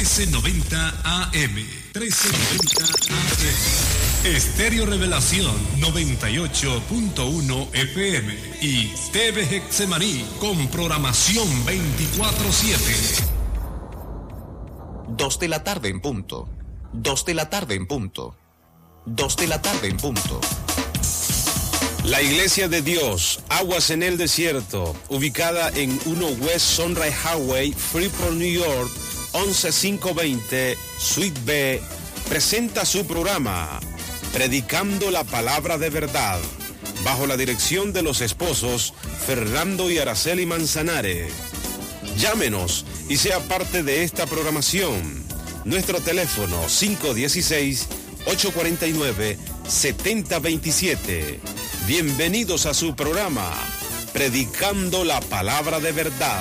1390 AM. 1390 AM. Estéreo Revelación 98.1 FM y TV Hexemaní con programación 24/7. 2 de la tarde en punto. 2 de la tarde en punto. 2 de la tarde en punto. La Iglesia de Dios, Aguas en el Desierto, ubicada en 1 West Sunrise Highway, Freeport, New York, 11520, Suite B, presenta su programa Predicando la Palabra de Verdad, bajo la dirección de los esposos Fernando y Araceli Manzanares. Llámenos y sea parte de esta programación. Nuestro teléfono 516-849-7027. Bienvenidos a su programa Predicando la Palabra de Verdad.